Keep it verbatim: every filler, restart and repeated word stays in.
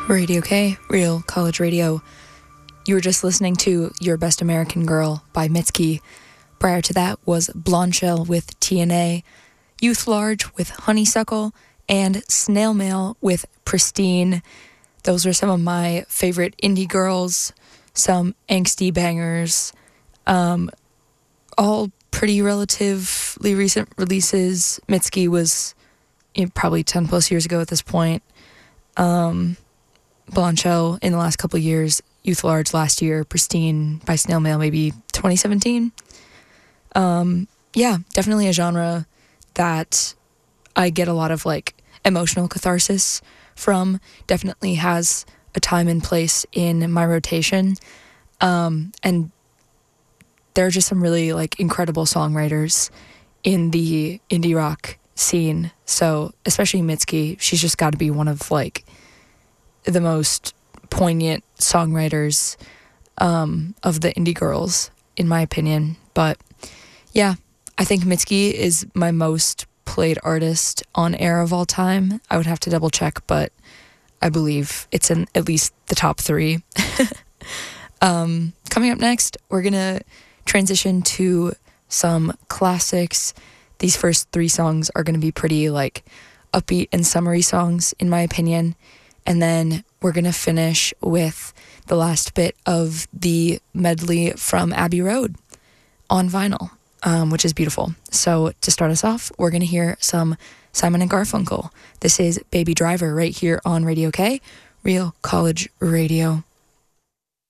Radio K, Real College Radio. You were just listening to Your Best American Girl by Mitski. Prior to that was Blondshell with T N A, Youth Large with Honeysuckle, and Snail Mail with Pristine. Those are some of my favorite indie girls, some angsty bangers, um, all pretty relatively recent releases. Mitski was you know, probably ten plus years ago at this point. Um, Blondshell in the last couple of years, Youth Large last year, Pristine by Snail Mail maybe twenty seventeen. Um, yeah, definitely a genre that I get a lot of like emotional catharsis from. Definitely has a time and place in my rotation. Um, and there are just some really like incredible songwriters in the indie rock scene. So especially Mitski, she's just got to be one of like the most poignant songwriters um, of the indie girls, in my opinion. But yeah, I think Mitski is my most played artist on air of all time. I would have to double check, but I believe it's in at least the top three. um, coming up next, we're going to transition to some classics. These first three songs are going to be pretty like upbeat and summery songs, in my opinion. And then we're going to finish with the last bit of the medley from Abbey Road on vinyl, um, which is beautiful. So to start us off, we're going to hear some Simon and Garfunkel. This is Baby Driver right here on Radio K, Real College Radio.